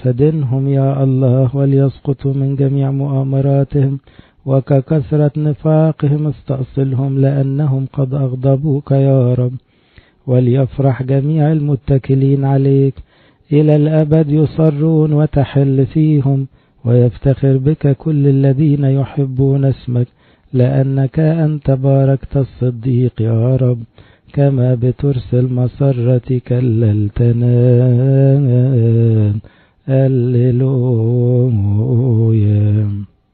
فدنهم يا الله وليسقطوا من جميع مؤامراتهم، وككثرة نفاقهم استأصلهم لأنهم قد أغضبوك يا رب. وليفرح جميع المتكلين عليك، إلى الأبد يصرون وتحل فيهم، ويفتخر بك كل الذين يحبون اسمك، لأنك أنت باركت الصديق يا رب، كما بترسل مسرة كللتنا. هللويا.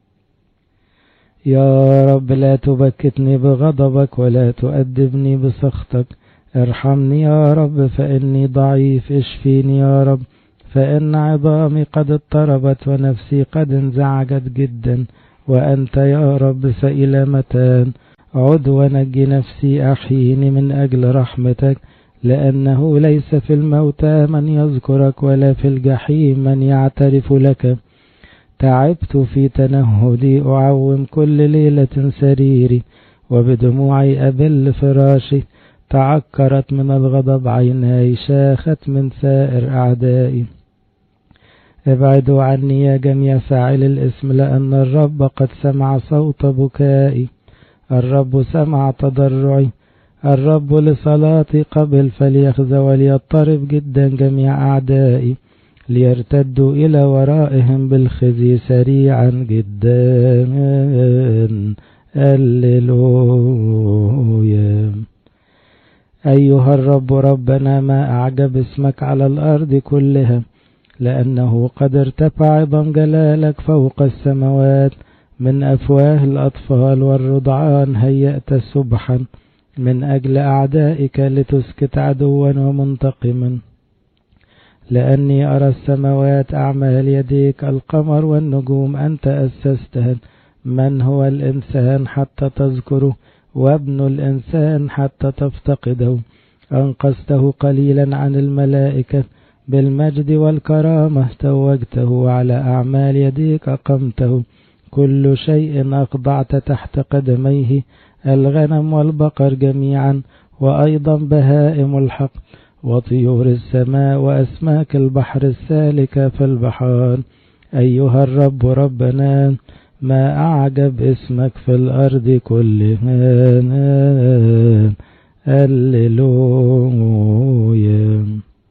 يا رب لا تبكتني بغضبك ولا تؤدبني بسخطك، ارحمني يا رب فإني ضعيف، اشفيني يا رب فإن عظامي قد اضطربت ونفسي قد انزعجت جدا، وأنت يا رب فإلى متى؟ عد ونجي نفسي، أحييني من أجل رحمتك، لأنه ليس في الموتى من يذكرك ولا في الجحيم من يعترف لك. تعبت في تنهدي، أعوم كل ليلة سريري، وبدموعي أبل فراشي. تعكرت من الغضب عيناي، شاخت من سائر أعدائي. ابعدوا عني يا جميع فاعل الإثم، لأن الرب قد سمع صوت بكائي. الرب سمع تضرعي، الرب لصلاتي قبل، فليخزى وليضطرب جدا جميع أعدائي، ليرتدوا إلى ورائهم بالخزي سريعا جدا. هللويا. أيها الرب ربنا، ما أعجب اسمك على الأرض كلها، لأنه قد ارتفع عظم جلالك فوق السماوات. من أفواه الأطفال والرضعان هيأت سبحا، من أجل أعدائك لتسكت عدوا ومنتقما. لأني أرى السماوات أعمال يديك، القمر والنجوم أنت أسستها. من هو الإنسان حتى تذكره، وابن الإنسان حتى تفتقده؟ أنقذته قليلا عن الملائكة، بالمجد والكرامة توجته، على أعمال يديك أقمته. كل شيء أخضعت تحت قدميه، الغنم والبقر جميعا، وأيضا بهائم الحق، وطيور السماء، وأسماك البحر السالكة في البحار. أيها الرب ربنا، ما أعجب اسمك في الأرض كلها. هللويا.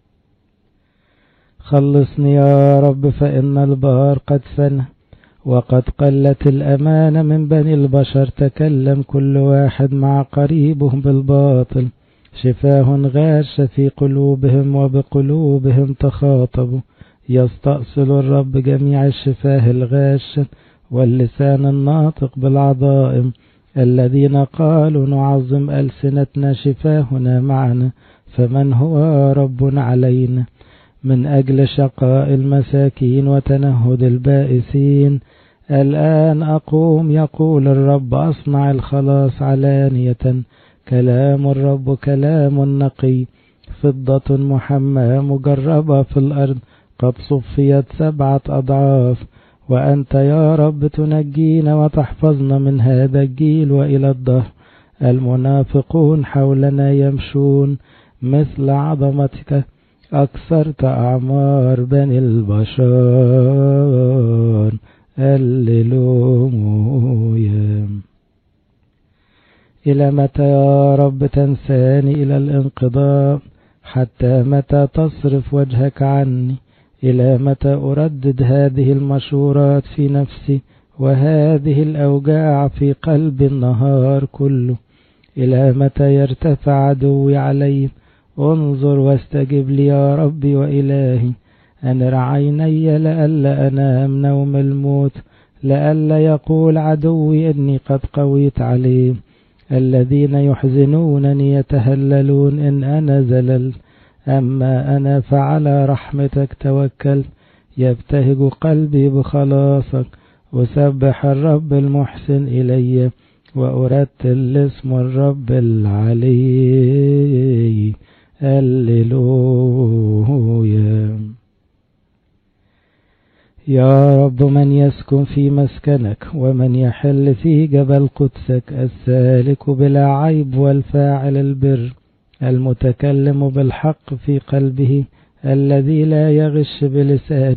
خلصني يا رب فإن البار قد فنى، وقد قلت الأمانة من بني البشر. تكلم كل واحد مع قريبه بالباطل، شفاه غاش في قلوبهم، وبقلوبهم تخاطبوا. يستأصل الرب جميع الشفاه الغاش، واللسان الناطق بالعظائم. الذين قالوا نعظم ألسنتنا، شفاهنا معنا، فمن هو رب علينا؟ من أجل شقاء المساكين وتنهد البائسين، الآن أقوم يقول الرب، أصنع الخلاص علانية. كلام الرب كلام نقي، فضة محماة مجربة في الأرض، قد صفيت 7 أضعاف. وأنت يا رب تنجينا وتحفظنا من هذا الجيل وإلى الدهر. المنافقون حولنا يمشون، مثل عظمتك أكثرت أعمار بني البشر. هللويا. إلى متى يا رب تنساني إلى الانقضاء؟ حتى متى تصرف وجهك عني؟ إلى متى أردد هذه المشورات في نفسي، وهذه الأوجاع في قلب النهار كله؟ إلى متى يرتفع عدوي علي؟ انظر واستجب لي يا ربي وإلهي. أنر عيني لئلا أنام نوم الموت، لئلا يقول عدوي إني قد قويت عليه. الذين يحزنونني يتهللون إن أنا زللت، أما أنا فعلى رحمتك توكل. يبتهج قلبي بخلاصك، أسبح الرب المحسن إلي، وأرتل اسم الرب العلي. هللويا. يا رب من يسكن في مسكنك، ومن يحل في جبل قدسك؟ السالك بلا عيب والفاعل البر، المتكلم بالحق في قلبه، الذي لا يغش بلسانه.